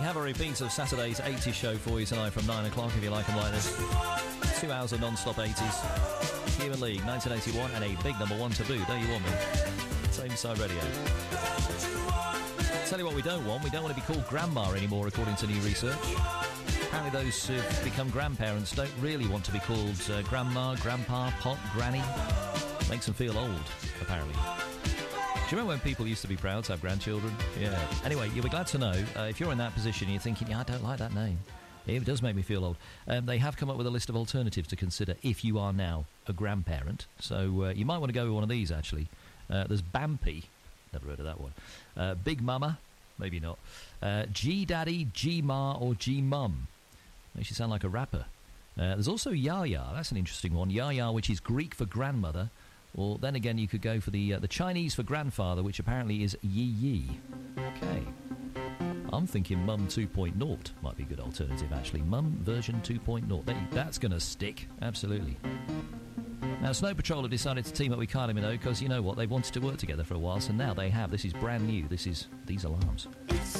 have a repeat of Saturday's 80s show for you tonight from 9 o'clock, if you like them like this. 2 hours of non-stop 80s. Human League, 1981, and a big number one to boot. There you want me. Same side radio. Tell you what we don't want to be called grandma anymore, according to new research. Apparently those who've become grandparents don't really want to be called grandma, grandpa, pop, granny. Makes them feel old, apparently. Do you remember when people used to be proud to have grandchildren? Yeah. Anyway, you'll be glad to know, if you're in that position and you're thinking, I don't like that name. It does make me feel old. They have come up with a list of alternatives to consider if you are now a grandparent. So you might want to go with one of these, actually. There's Bampy. Never heard of that one. Big Mama. Maybe not. G-Daddy, G-Ma, or G-Mum. Makes you sound like a rapper. There's also Yaya. That's an interesting one. Yaya, which is Greek for grandmother. Or then again, you could go for the Chinese for grandfather, which apparently is Yi Yi. Okay. I'm thinking Mum 2.0 might be a good alternative, actually. Mum version 2.0. That's going to stick. Absolutely. Now, Snow Patrol have decided to team up with Kylie Minogue because, you know what, they've wanted to work together for a while, so now they have. This is brand new. These alarms.